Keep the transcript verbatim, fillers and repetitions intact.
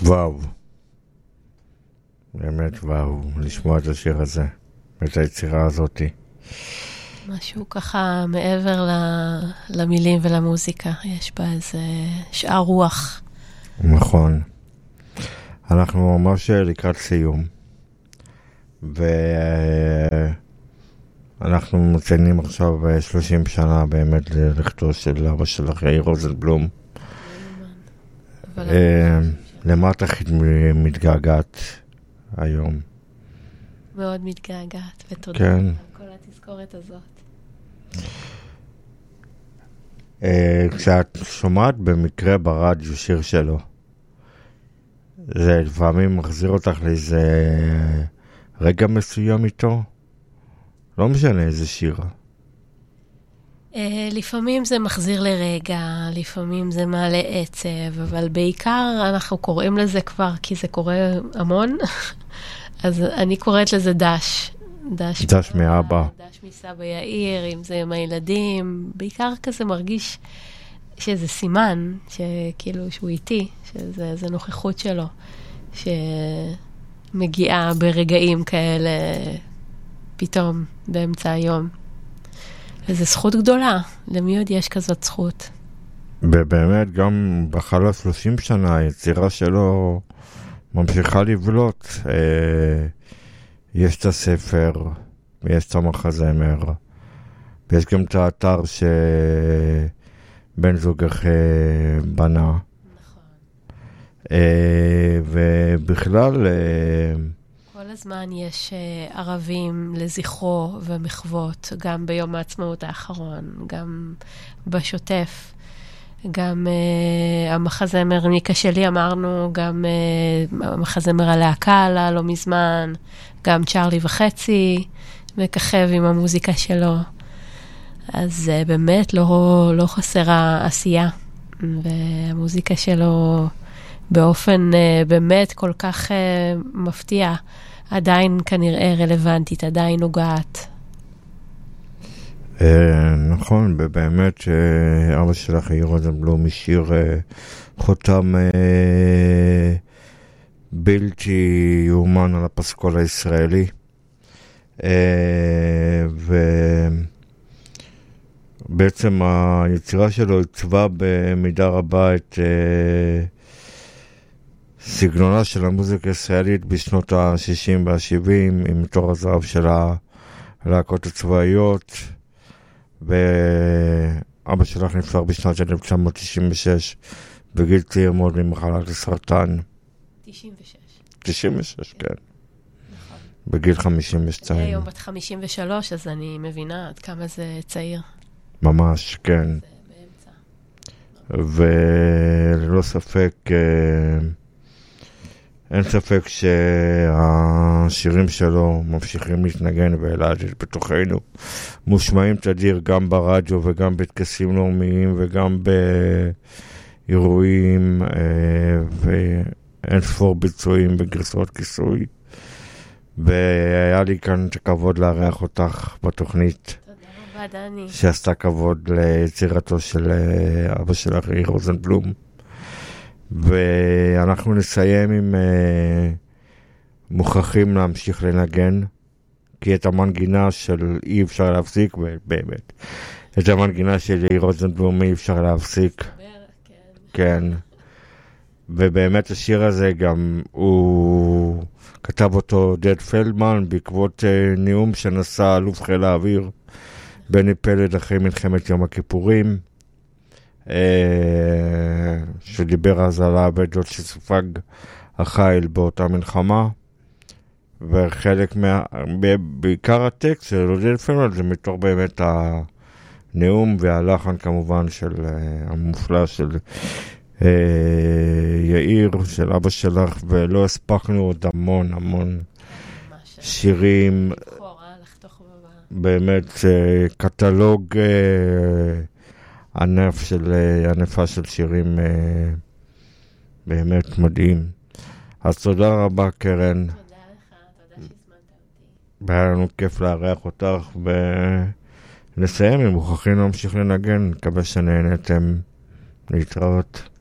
וואו. באמת וואו, לשמוע את השיר הזה, את היצירה הזאת. משהו ככה מעבר למילים ולמוזיקה, יש בה איזה שאר רוח. נכון. אנחנו ממש לקראת סיום, ואנחנו מציינים עכשיו שלושים שנה באמת ללכתו של אבא שלך, יאיר רוזנבלום. למה את הכי מתגעגעת היום? מאוד מתגעגעת, ותודה כן. על כל התזכורת הזאת. כשאת שומעת במקרה ברדיו שיר שלו, זה לפעמים מחזיר אותך לאיזה רגע מסוים איתו? לא משנה איזה שיר. לפעמים זה מחזיר לרגע, לפעמים זה מעלה עצב, אבל בעיקר אנחנו קוראים לזה כבר, כי זה קורה המון, אז אני קוראת לזה דש. דש, דש מאבא. דש מסבא יאיר, אם זה עם הילדים, בעיקר כזה מרגיש שזה סימן, שכאילו שהוא איתי, שזה נוכחות שלו, שמגיעה ברגעים כאלה פתאום באמצע היום. וזו זכות גדולה, למי עוד יש כזאת זכות? ובאמת גם בחלוף שלושים שנה היצירה שלו ממשיכה לבלוט. אה, יש את הספר, יש את המחזמר, ויש גם את האתר שבן זוגך בנה. נכון. אה, ובכלל... אה, כל הזמן יש uh, ערבים לזכרו ומחוות, גם ביום העצמאות האחרון, גם בשוטף, גם uh, המחזמר ניקה שלי אמרנו, גם uh, המחזמר הלהקה עלה לא מזמן, גם צ'רלי וחצי מככב עם המוזיקה שלו. אז uh, באמת לא, לא חסרה עשייה, והמוזיקה שלו באופן uh, באמת כל כך uh, מפתיע, עדיין כנראה רלוונטית, עדיין נוגעת. נכון, ובאמת שאבא שלך יאיר רוזנבלום השאיר חותם בלתי יאומן על הפסקול הישראלי, ובעצם היצירה שלו עיצבה במידה רבה את סגנונה של המוזיקה הישראלית בשנות ה-שישים וה-שבעים, עם תור הזהב של הלהקות הצבאיות, ואבא שלך נפטר בשנת אלף תשע מאות תשעים ושש בגיל צעיר מאוד ממחלת הסרטן. תשעים ושש. תשעים ושש, כן. נכון. בגיל חמישים ושתיים. אני היום בת חמישים ושלוש, אז אני מבינה עד כמה זה צעיר. ממש, כן. זה באמצע. וללא ספק... אין ספק שהשירים שלו ממשיכים להתנגן ולהדהד בתוכנו. מושמעים תדיר גם ברדיו וגם בטקסים לאומיים וגם באירועים, ואין ספור ביצועים בגרסאות כיסוי. והיה לי כאן את הכבוד לארח אותך בתוכנית. תודה רבה, דני. שעשתה כבוד ליצירתו של אבא שלך, יאיר רוזנבלום. ואנחנו נסיים עם uh, מוכרחים להמשיך לנגן, כי את המנגינה של אי אפשר להפסיק, באמת, את המנגינה של יאיר רוזנבלום אי אפשר להפסיק. כן. ובאמת השיר הזה גם הוא כתב אותו דד פלדמן בעקבות uh, נאום שנשא אלוף חיל האוויר בני פלד אחרי מלחמת יום הכיפורים, שדיבר אז על העבדות שספג החיל באותה מלחמה, וחלק מה... בעיקר הטקסט של עודד פלדמן זה מתוך באמת הנאום והלחן כמובן של המופלא של יאיר, של אבא שלך, ולא הספקנו עוד המון המון שירים, באמת קטלוג ענף של, ענפה של שירים באמת מדהים. אז תודה רבה קרן. תודה לך, תודה שהזמנת אותי. והיה לנו כיף לארח אותך, ונסיים אם מוכרחים להמשיך לנגן. מקווה שנהנתם. להתראות.